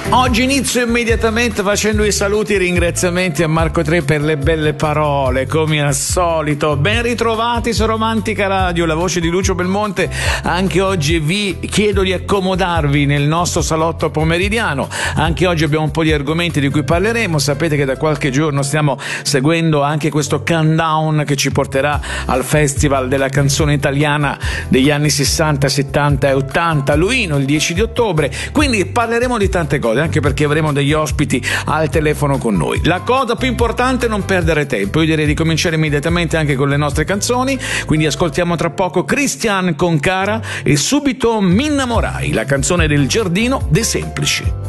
Oggi inizio immediatamente facendo i saluti e i ringraziamenti a Marco Tre per le belle parole, come al solito. Ben ritrovati su Romantica Radio, la voce di Lucio Belmonte. Anche oggi vi chiedo di accomodarvi nel nostro salotto pomeridiano. Anche oggi abbiamo un po' di argomenti di cui parleremo. Sapete che da qualche giorno stiamo seguendo anche questo countdown che ci porterà al Festival della canzone italiana degli anni 60, 70 e 80 a Luino il 10 di ottobre. Quindi parleremo di tante cose, anche perché avremo degli ospiti al telefono con noi. La cosa più importante è non perdere tempo. Io direi di cominciare immediatamente anche con le nostre canzoni, quindi ascoltiamo tra poco Christian con Cara e subito Mi innamorai, la canzone del Giardino dei Semplici.